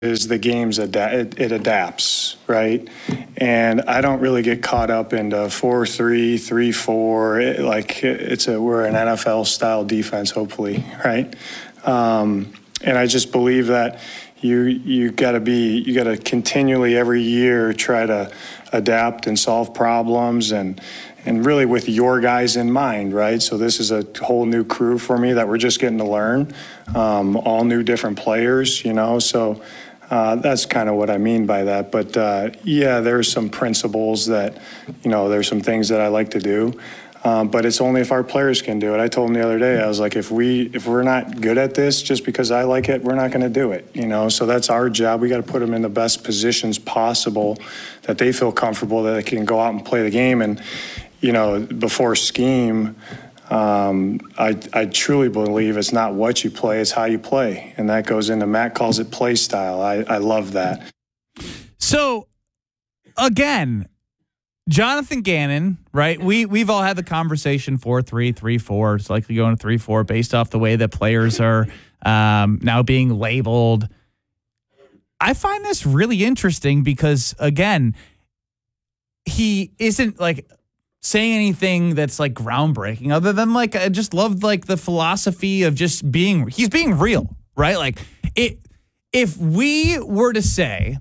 is the game's it adapts, right? And I don't really get caught up into 4-3, 3-4. We're an NFL style defense, hopefully, right? And I just believe that you got to continually every year try to adapt and solve problems and really with your guys in mind, right? So this is a whole new crew for me that we're just getting to learn, all new different players, so that's kind of what I mean by that. But there's some principles that, there's some things that I like to do. But it's only if our players can do it. I told them the other day, I was like, if we're not good at this just because I like it, we're not going to do it, So that's our job. We got to put them in the best positions possible that they feel comfortable that they can go out and play the game. And, before scheme, I truly believe it's not what you play, it's how you play. And that goes into, Matt calls it play style. I love that. So, again, Jonathan Gannon, right? We've all had the conversation 4-3, 3-4. It's likely going to 3-4 based off the way that players are now being labeled. I find this really interesting because, again, he isn't saying anything that's groundbreaking other than I just love the philosophy of just he's being real, right? If we were to say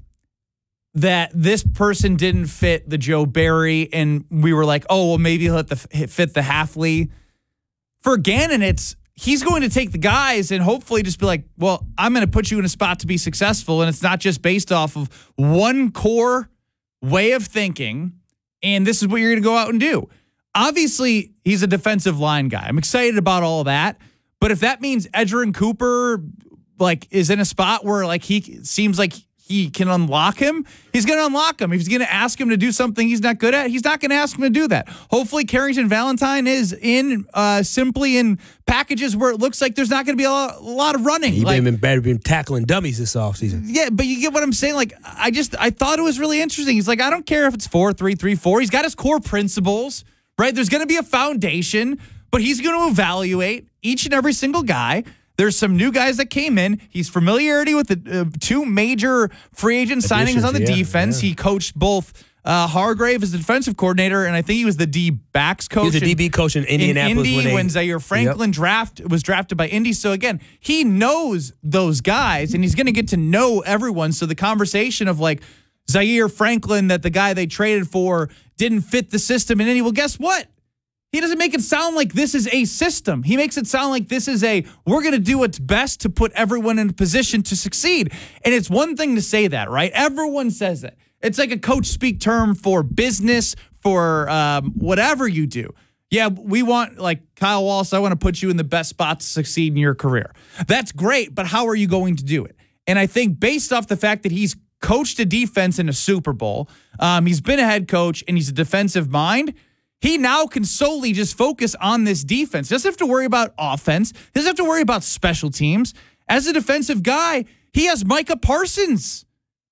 that this person didn't fit the Joe Barry and we were maybe he'll fit the Hafley. For Gannon, he's going to take the guys and hopefully just be well, I'm going to put you in a spot to be successful. And it's not just based off of one core way of thinking. And this is what you're going to go out and do. Obviously, he's a defensive line guy. I'm excited about all of that. But if that means Edgerrin Cooper, is in a spot where, he seems like he can unlock him, he's going to unlock him. If he's going to ask him to do something he's not good at, he's not going to ask him to do that. Hopefully, Carrington Valentine is simply in packages where it looks like there's not going to be a lot of running. He's been tackling dummies this offseason. Yeah, but you get what I'm saying? I thought it was really interesting. He's I don't care if it's 4-3, 3-4. He's got his core principles, right? There's going to be a foundation, but he's going to evaluate each and every single guy. There's some new guys that came in. He's familiarity with the two major free agent signings on the defense. Yeah. He coached both Hargrave as the defensive coordinator, and I think he was the D-backs coach. He was the DB coach in Indianapolis. When Zaire Franklin was drafted by Indy. So, again, he knows those guys, and he's going to get to know everyone. So the conversation of, Zaire Franklin, that the guy they traded for didn't fit the system in Indy, well, guess what? He doesn't make it sound like this is a system. He makes it sound like this is we're going to do what's best to put everyone in a position to succeed. And it's one thing to say that, right? Everyone says that. It's like a coach speak term for business, for whatever you do. Yeah, we want, Kyle Wallace, I want to put you in the best spot to succeed in your career. That's great, but how are you going to do it? And I think based off the fact that he's coached a defense in a Super Bowl, he's been a head coach, and he's a defensive mind, he now can solely just focus on this defense. He doesn't have to worry about offense. He doesn't have to worry about special teams. As a defensive guy, he has Micah Parsons.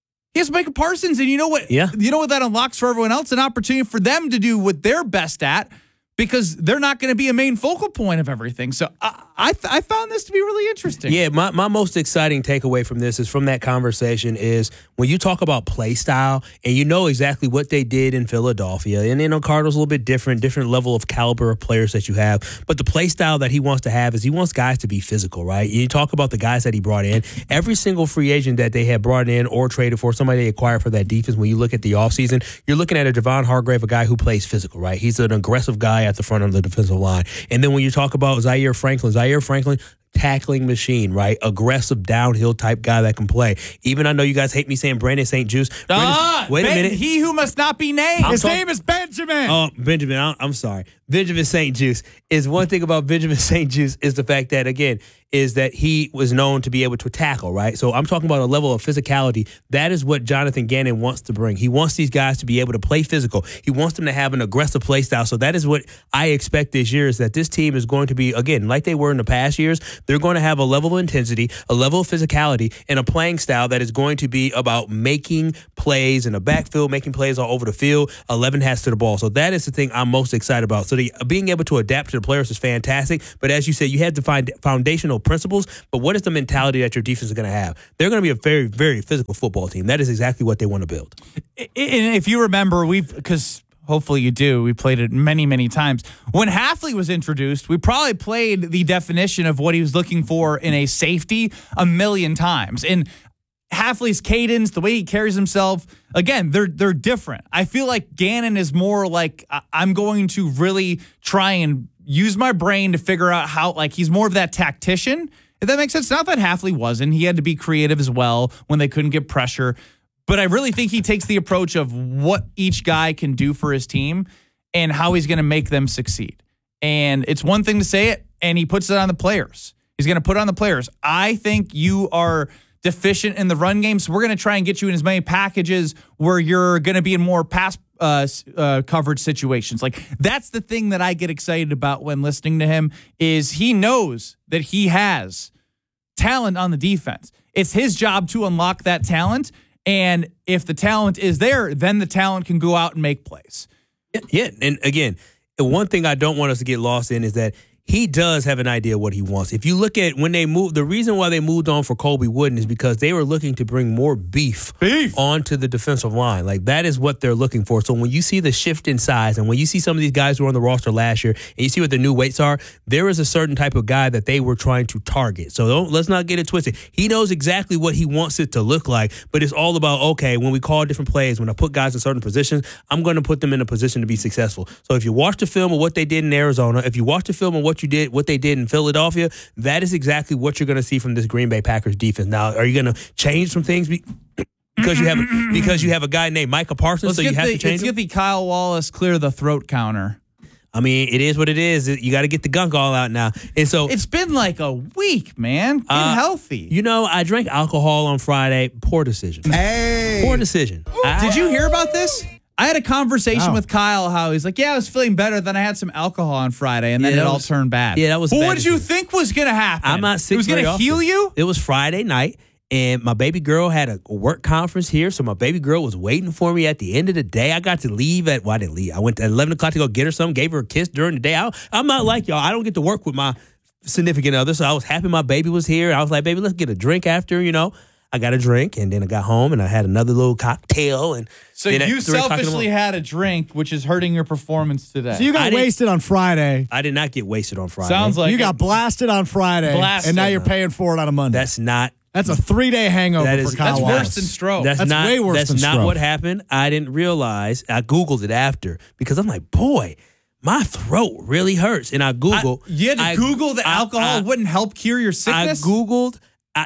And you know what? Yeah. You know what that unlocks for everyone else? An opportunity for them to do what they're best at, because they're not going to be a main focal point of everything. So I found this to be really interesting. Yeah, my most exciting takeaway from this is from that conversation is when you talk about play style and you know exactly what they did in Philadelphia, and Cardinals a little bit different level of caliber of players that you have, but the play style that he wants to have is he wants guys to be physical, right? You talk about the guys that he brought in. Every single free agent that they had brought in or traded for, somebody they acquired for that defense, when you look at the offseason, you're looking at a Javon Hargrave, a guy who plays physical, right? He's an aggressive guy at the front of the defensive line. And then when you talk about Zaire Franklin, tackling machine, right? Aggressive downhill type guy that can play. Even I know you guys hate me saying Brandon St. Juste. Wait a minute. He who must not be named. His name is Benjamin. Oh, Benjamin. I'm sorry. Benjamin St. Juste. Is one thing about Benjamin St. Juste is the fact that, again, is that he was known to be able to tackle, right? So I'm talking about a level of physicality. That is what Jonathan Gannon wants to bring. He wants these guys to be able to play physical. He wants them to have an aggressive play style. So that is what I expect this year, is that this team is going to be, again, like they were in the past years, they're going to have a level of intensity, a level of physicality, and a playing style that is going to be about making plays in the backfield, making plays all over the field, 11 hats to the ball. So that is the thing I'm most excited about. So being able to adapt to the players is fantastic. But as you said, you had to find foundational fundamental principles, but what is the mentality that your defense is going to have? They're going to be a very, very physical football team. That is exactly what they want to build. And if you remember, because hopefully you do, we played it many, many times. When Hafley was introduced, we probably played the definition of what he was looking for in a safety a million times. And Hafley's cadence, the way he carries himself, again, they're different. I feel like Gannon is more like, I'm going to really try and use my brain to figure out how, like, he's more of that tactician, if that makes sense. Not that Hafley wasn't. He had to be creative as well when they couldn't get pressure. But I really think he takes the approach of what each guy can do for his team and how he's going to make them succeed. And it's one thing to say it, and he puts it on the players. He's going to put it on the players. I think you are deficient in the run game, so we're going to try and get you in as many packages where you're going to be in more pass coverage situations. Like, that's the thing that I get excited about when listening to him, is he knows that he has talent on the defense. It's his job to unlock that talent, and if the talent is there, then the talent can go out and make plays. Yeah, and again, one thing I don't want us to get lost in is that he does have an idea what he wants. If you look at when they moved, the reason why they moved on for Colby Wooden is because they were looking to bring more beef onto the defensive line. Like, that is what they're looking for. So when you see the shift in size and when you see some of these guys who were on the roster last year and you see what the new weights are, there is a certain type of guy that they were trying to target. So let's not get it twisted. He knows exactly what he wants it to look like, but it's all about, okay, when we call different plays, when I put guys in certain positions, I'm going to put them in a position to be successful. So if you watch the film of what they did in Arizona, if you watch the film of what they did in Philadelphia, that is exactly what you're going to see from this Green Bay Packers defense. Now, are you going to change some things because you have a guy named Micah Parsons, so you have to change Let's get the Kyle Wallace clear the throat counter. I mean, it is what it is. You got to get the gunk all out now. And so it's been like a week, man. Get healthy. You know, I drank alcohol on Friday. Poor decision. Hey. Poor decision. Did you hear about this? I had a conversation with Kyle how he's like, yeah, I was feeling better, then I had some alcohol on Friday, and then it all turned bad. Yeah, that was But bad what did you decision. think was going to happen? I'm not sick. It was going to heal you? It was Friday night, and my baby girl had a work conference here, so my baby girl was waiting for me at the end of the day. I got to leave I didn't leave. I went at 11 o'clock to go get her something, gave her a kiss during the day. I'm not like y'all. I don't get to work with my significant other, so I was happy my baby was here. I was like, baby, let's get a drink after, you know. I got a drink, and then I got home, and I had another little cocktail. And so you selfishly had a drink, which is hurting your performance today. So you got wasted on Friday. I did not get wasted on Friday. Sounds like you got blasted on Friday, and now you're paying for it on a Monday. That's a 3-day hangover for Kyle That's Wallace. worse than stroke. That's way worse than That's not stroke. what happened. I didn't realize. I Googled it after because I'm like, boy, my throat really hurts. And I Googled. You had to Google that alcohol wouldn't help cure your sickness? I Googled.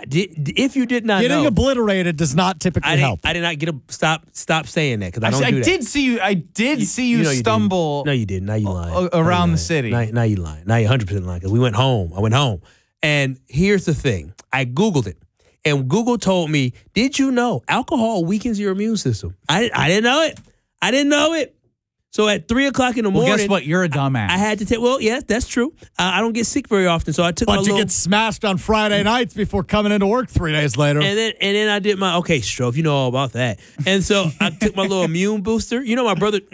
If you did not Getting know, obliterated does not typically help. I did not get a stop saying that because I don't do that. I did see you stumble. No, you didn't. Now you lying. Around the city. Now you lying. Now you're 100% lying because we went home. I went home. And here's the thing. I Googled it. And Google told me, did you know alcohol weakens your immune system? I didn't know it. I didn't know it. So at 3 o'clock in the morning. Well, guess what? You're a dumbass. I had to take, yes, that's true. I don't get sick very often. So I took But you get smashed on Friday nights before coming into work 3 days later. And then I did my, okay, Strofe, you know all about that. And so I took my little immune booster. You know, my brother,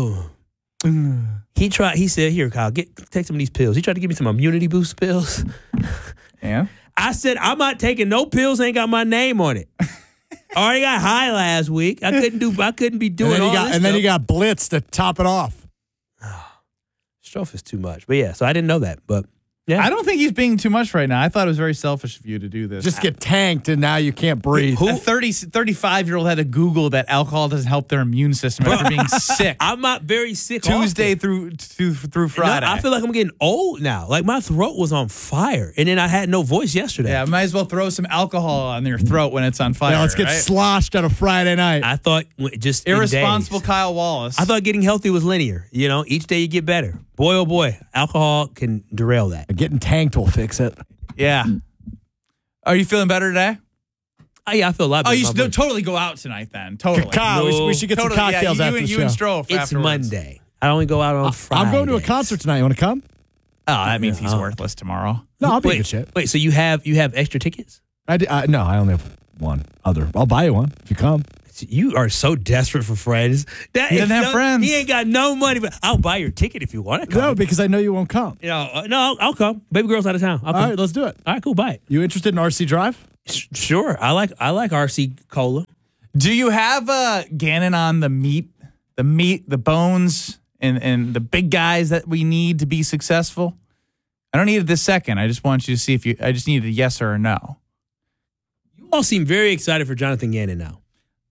he said, here, Kyle, take some of these pills. He tried to give me some immunity boost pills. Yeah. I said, I'm not taking no pills, ain't got my name on it. I already got high last week. I couldn't be doing all this. And then you got Blitz to top it off. Strofe is too much. But yeah, so I didn't know that. But yeah. I don't think he's being too much right now. I thought it was very selfish of you to do this. Just get tanked and now you can't breathe. A 35-year-old had to Google that alcohol doesn't help their immune system after being sick. I'm not very sick Tuesday often. through Friday. No, I feel like I'm getting old now. Like my throat was on fire. And then I had no voice yesterday. Yeah, might as well throw some alcohol on your throat when it's on fire. Let's get sloshed on a Friday night. I thought just irresponsible Kyle Wallace. I thought getting healthy was linear. You know, each day you get better. Boy, oh boy, alcohol can derail that. Getting tanked will fix it. Yeah. Are you feeling better today? Yeah, I feel a lot better. Oh, you should totally go out tonight then. Totally. Kyle, we should get some cocktails after the show. You and Strofe It's afterwards. Monday. I only go out on Friday. I'm going to a concert tonight. You want to come? Oh, that means he's worthless tomorrow. No, I'll be good shit. Wait, so you have extra tickets? No, I only have one other. I'll buy you one if you come. You are so desperate for friends. He doesn't have friends. He ain't got no money, but I'll buy your ticket if you want to come. No, because I know you won't come. No, I'll come. Baby girl's out of town. I'll come. All right, let's do it. All right, cool. Buy it. You interested in RC Drive? Sure. I like RC Cola. Do you have Gannon on the meat, the bones, and the big guys that we need to be successful? I don't need it this second. I just want you to see I just need a yes or a no. You all seem very excited for Jonathan Gannon now.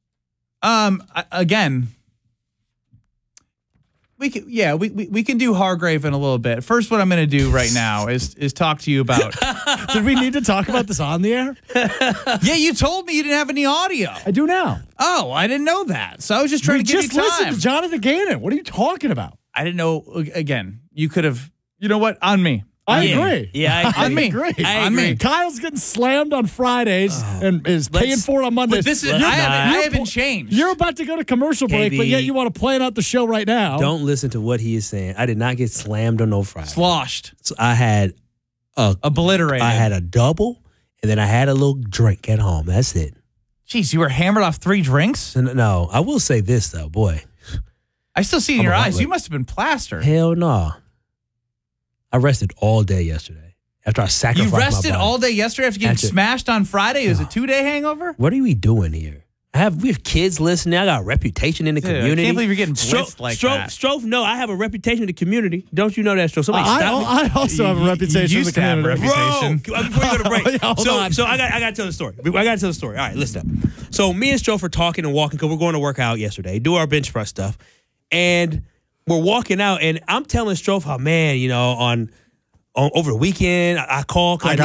Again, we can do Hargrave in a little bit. First, what I'm going to do right now is talk to you about. Did we need to talk about this on the air? Yeah, you told me you didn't have any audio. I do now. Oh, I didn't know that. So I was just trying to give you time. Listen to Jonathan Gannon. What are you talking about? I didn't know. Again, you could have. You know what? On me. I agree. Yeah, I agree. On me. Kyle's getting slammed on Fridays and is paying for it on Mondays. But this is. I haven't changed. You're about to go to commercial break, KB, but yet you want to plan out the show right now. Don't listen to what he is saying. I did not get slammed on no Friday. Sloshed. So I had Obliterated. I had a double, and then I had a little drink at home. That's it. Jeez, you were hammered off 3 drinks? No, I will say this though, boy. I still see in your eyes. You must have been plastered. Hell no. I rested all day yesterday after I sacrificed You rested my body. all day yesterday after getting smashed on Friday? It was a 2-day hangover? What are we doing here? We have kids listening. I got a reputation in the community. I can't believe you're getting blitzed like that. Strofe, no, I have a reputation in the community. Don't you know that, Strofe? Somebody stop me. I also have a reputation in the community. reputation. Bro, before you go to break. Hold on. So I got to tell the story. I got to tell the story. All right, listen up. So me and Strofe are talking and walking because we're going to work out yesterday, do our bench press stuff. And we're walking out, and I'm telling Strofe how, man, you know, on over the weekend, I called because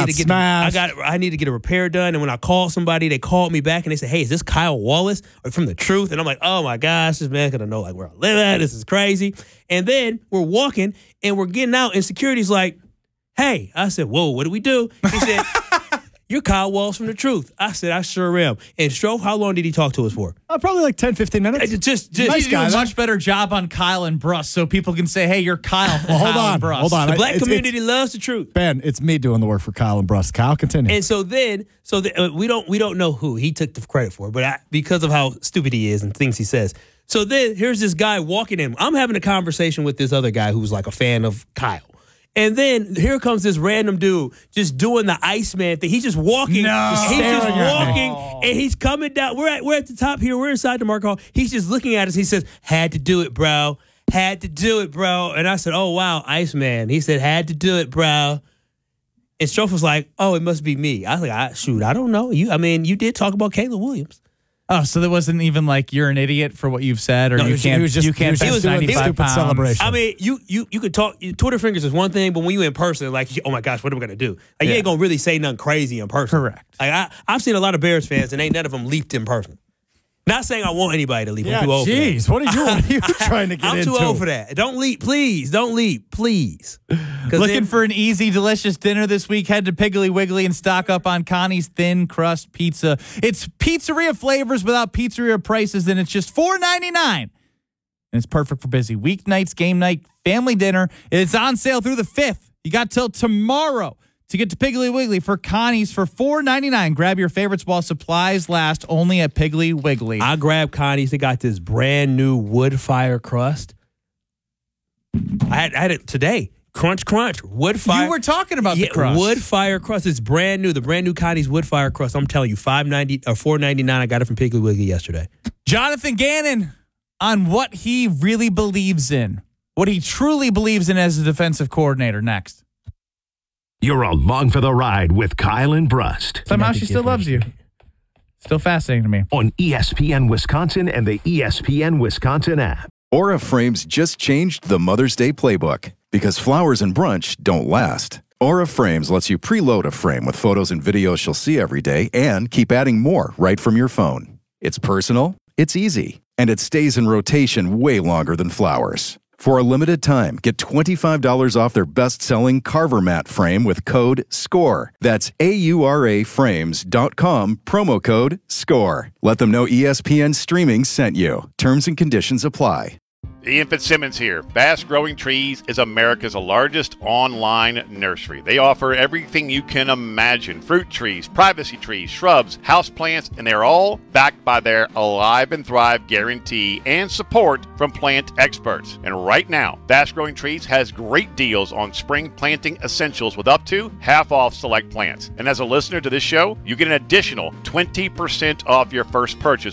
I need to get a repair done. And when I called somebody, they called me back and they said, "Hey, is this Kyle Wallace or from The Truth?" And I'm like, "Oh my gosh, this man's gonna know like where I live at. This is crazy." And then we're walking and we're getting out, and security's like, "Hey," I said, "Whoa, what do we do?" He said, "You're Kyle Wallace from The Truth." I said, "I sure am." And Strofe, how long did he talk to us for? Probably like 10, 15 minutes. Just Nice guy, do a much better job on Kyle and Bruss so people can say, "Hey, you're Kyle from Kyle and Bruss." Hold on. The black community loves The Truth. Ben, it's me doing the work for Kyle and Bruss. Kyle, continue. And so we don't know who he took the credit for, but because of how stupid he is and things he says. So then here's this guy walking in. I'm having a conversation with this other guy who's like a fan of Kyle. And then here comes this random dude just doing the Iceman thing. He's just walking. He's just walking, and he's coming down. We're at the top here. We're inside the Mark Hall. He's just looking at us. He says, "Had to do it, bro. Had to do it, bro." And I said, "Oh, wow, Iceman." He said, "Had to do it, bro." And Strofe was like, "Oh, it must be me." I was like, "Shoot, I don't know. You did talk about Caleb Williams." Oh, so there wasn't even like you're an idiot for what you've said, or No, you can't. he was just bench doing 95 stupid pounds. celebration. I mean, you could talk. Twitter fingers is one thing, but when you in person, like, oh my gosh, what am I gonna do? Like, you ain't gonna really say nothing crazy in person. Correct. Like I've seen a lot of Bears fans, and ain't none of them leaped in person. Not saying I want anybody to leap. Yeah, I'm too old jeez, for that. what are you trying to get I'm into? too old for that. Don't leap, please. Don't leap, please. Looking for an easy, delicious dinner this week? Head to Piggly Wiggly and stock up on Connie's thin crust pizza. It's pizzeria flavors without pizzeria prices, and it's just $4.99. And it's perfect for busy weeknights, game night, family dinner. It's on sale through the 5th. You got till tomorrow to get to Piggly Wiggly for Connie's for $4.99. Grab your favorites while supplies last, only at Piggly Wiggly. I grabbed Connie's. They got this brand new wood fire crust. I had it today. Crunch, wood fire. You were talking about the crust. Wood fire crust. It's brand new. The brand new Connie's wood fire crust. I'm telling you, $5.90 or $4.99. I got it from Piggly Wiggly yesterday. Jonathan Gannon on what he really believes in, what he truly believes in as a defensive coordinator. Next. You're along for the ride with Kyle and Brust Somehow she still loves you. Still fascinating to me. on ESPN Wisconsin and the ESPN Wisconsin app. Aura Frames just changed the Mother's Day playbook because flowers and brunch don't last. Aura Frames lets you preload a frame with photos and videos she'll see every day and keep adding more right from your phone. It's personal, it's easy, and it stays in rotation way longer than flowers. For a limited time, get $25 off their best-selling Carver Mat frame with code SCORE. That's AURAFrames.com, promo code SCORE. Let them know ESPN Streaming sent you. Terms and conditions apply. Ian Fitzsimmons here. Fast Growing Trees is America's largest online nursery. They offer everything you can imagine. Fruit trees, privacy trees, shrubs, houseplants, and they're all backed by their Alive and Thrive guarantee and support from plant experts. And right now, Fast Growing Trees has great deals on spring planting essentials with up to half off select plants. And as a listener to this show, you get an additional 20% off your first purchase